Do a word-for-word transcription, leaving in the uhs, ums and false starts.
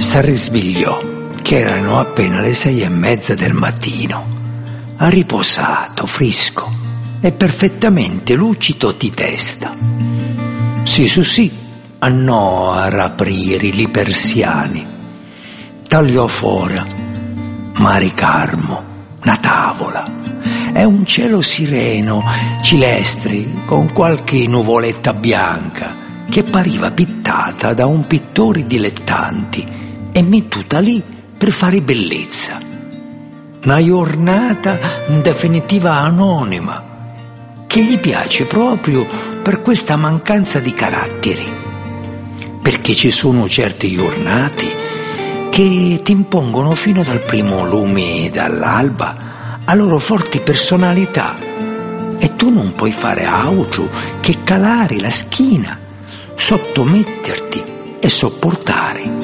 S'arrisbigliò, che erano appena le sei e mezza del mattino. Ha riposato, fresco e perfettamente lucido di testa. Sì, su sì, annò a raprire i persiani. Tagliò fuori mare carmo, una tavola e un cielo sireno, cilestri, con qualche nuvoletta bianca che pariva pittata da un pittore dilettanti e mettuta lì per fare bellezza. Una giornata in definitiva anonima, che gli piace proprio per questa mancanza di caratteri, perché ci sono certe giornate che ti impongono fino dal primo lume dall'alba a loro forti personalità e tu non puoi fare altro che calare la schiena, sottometterti e sopportare.